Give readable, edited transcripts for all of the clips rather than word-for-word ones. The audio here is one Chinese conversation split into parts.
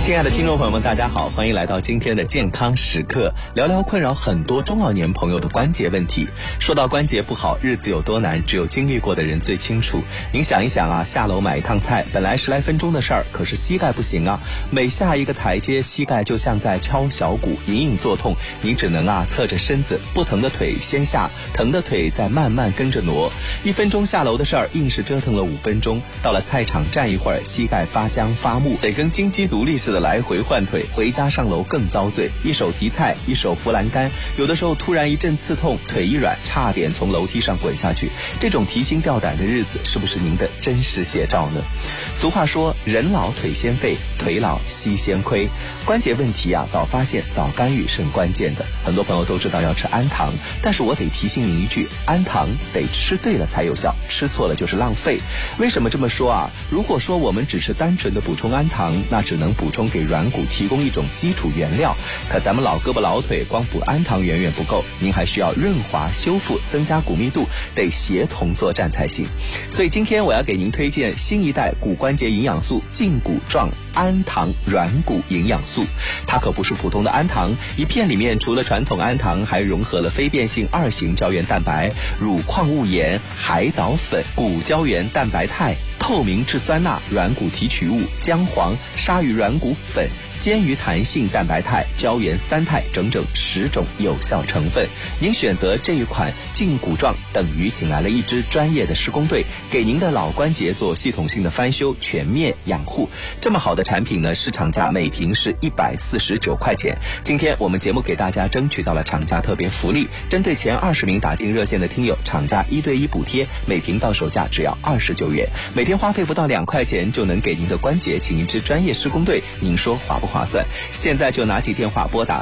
亲爱的听众朋友们，大家好，欢迎来到今天的健康时刻，聊聊困扰很多中老年朋友的关节问题。说到关节不好，日子有多难，只有经历过的人最清楚。您想一想啊，下楼买一趟菜，本来10来分钟的事儿，可是膝盖不行啊，每下一个台阶，膝盖就像在敲小鼓，隐隐作痛。您只能侧着身子，不疼的腿先下，疼的腿再慢慢跟着挪。1分钟下楼的事儿，硬是折腾了5分钟。到了菜场站一会儿，膝盖发僵发木，得跟金鸡独立似的来回换腿。回家上楼更遭罪，一手提菜，一手扶栏杆，有的时候突然一阵刺痛，腿一软，差点从楼梯上滚下去。这种提心吊胆的日子，是不是您的真实写照呢？俗话说，人老腿先废，腿老膝先亏。关节问题早发现早干预是很关键的。很多朋友都知道要吃氨糖，但是我得提醒您一句，氨糖得吃对了才有效，吃错了就是浪费。为什么这么说如果说我们只是单纯的补充氨糖，那只能补充给软骨提供一种基础原料，可咱们老胳膊老腿光补氨糖远远不够，您还需要润滑修复，增加骨密度，得协同作战才行。所以今天我要给您推荐新一代骨关节营养素胫骨状氨糖软骨营养素。它可不是普通的氨糖，一片里面除了传统氨糖，还融合了非变性2型胶原蛋白、乳矿物盐、海藻粉、骨胶原蛋白肽、透明质酸钠、软骨提取物、姜黄、鲨鱼软骨粉、煎鱼弹性蛋白肽、胶原3肽，整整10种有效成分。您选择这一款胫骨状，等于请来了一支专业的施工队，给您的老关节做系统性的翻修，全面养护。这么好的产品呢，市场价每瓶是149块钱。今天我们节目给大家争取到了厂家特别福利，针对前20名打进热线的听友，厂家1对1补贴，每瓶到手价只要29元，每天花费不到2块钱就能给您的关节请一支专业施工队，您说划不划算？现在就拿起电话拨打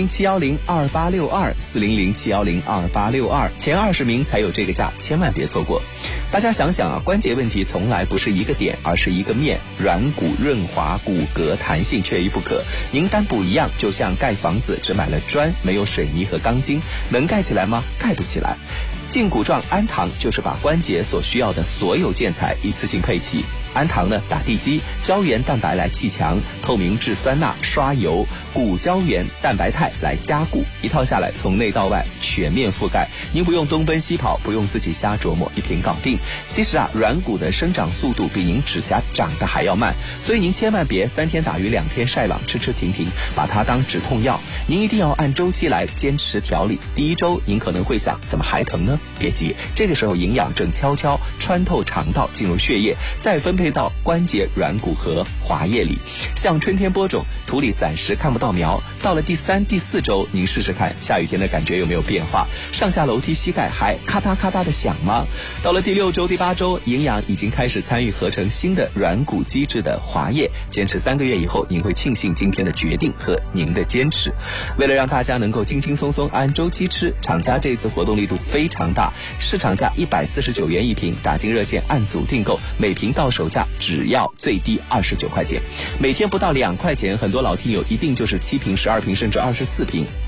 400-710-2862，400-710-2862，前20名才有这个价，千万别错过。大家想想关节问题从来不是一个点，而是一个面，软骨润滑，骨骼弹性缺一不可。您单补一样，就像盖房子只买了砖，没有水泥和钢筋，能盖起来吗？盖不起来。胫骨状氨糖就是把关节所需要的所有建材一次性配齐。氨糖呢打地基，胶原蛋白来砌墙，透明质酸钠刷油，骨胶原蛋白肽来加固，一套下来从内到外全面覆盖，您不用东奔西跑，不用自己瞎琢磨，一瓶搞定。其实软骨的生长速度比您指甲长得还要慢，所以您千万别3天打鱼2天晒网，吃吃停停，把它当止痛药。您一定要按周期来坚持调理。第1周您可能会想，怎么还疼呢？别急，这个时候营养正悄悄穿透肠道进入血液，再分配到关节、软骨和滑液里。像春天播种，土里暂时看不到苗，到了第3、第4周，您试试看下雨天的感觉有没有变化，上下楼梯膝盖还咔嗒咔嗒的响吗？到了第6周、第8周，营养已经开始参与合成新的软骨基质的滑液，坚持3个月以后，您会庆幸今天的决定和您的坚持。为了让大家能够轻轻松松按周期吃，厂家这次活动力度非常大，市场价149元一瓶，打进热线按组订购，每瓶到手价只要最低29块钱，每天不到2块钱，很多老听友一定就是7瓶、12瓶甚至24瓶。